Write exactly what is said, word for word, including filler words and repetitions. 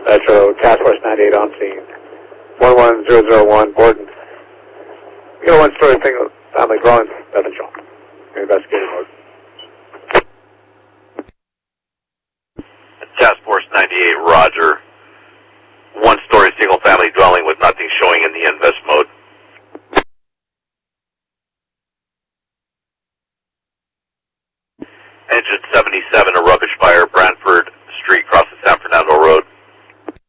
Metro, Task Force ninety-eight on scene. one one zero zero one, Borden. You got a one-story single family dwelling, Metro. Investigating mode. Task Force ninety-eight, roger. One-story single-family dwelling with nothing showing in the invest mode. Engine seventy-seven